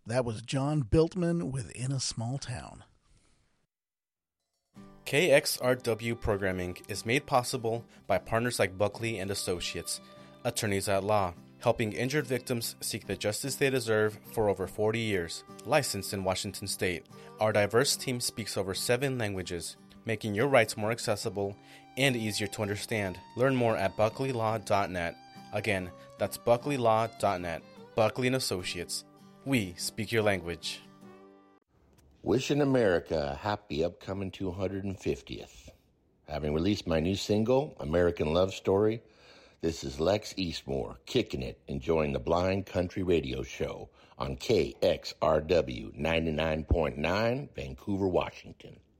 That was John Biltman with In a Small Town. KXRW programming is made possible by partners like Buckley and Associates, attorneys at law, helping injured victims seek the justice they deserve for over 40 years. Licensed in Washington State, our diverse team speaks over 7 languages, making your rights more accessible and easier to understand. Learn more at buckleylaw.net. Again, that's buckleylaw.net. Buckley and Associates. We speak your language. Wishing America a happy upcoming 250th. Having released my new single, American Love Story, this is Lex Eastmore, kicking it, enjoying the Blind Country Radio Show on KXRW 99.9, Vancouver, Washington.